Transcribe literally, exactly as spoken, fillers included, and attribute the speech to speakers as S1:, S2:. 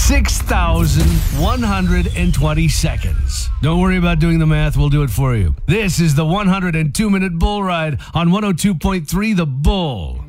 S1: six thousand one hundred twenty seconds. Don't worry about doing the math. We'll do it for you. This is the one hundred two minute Bull Ride on one oh two point three The Bull.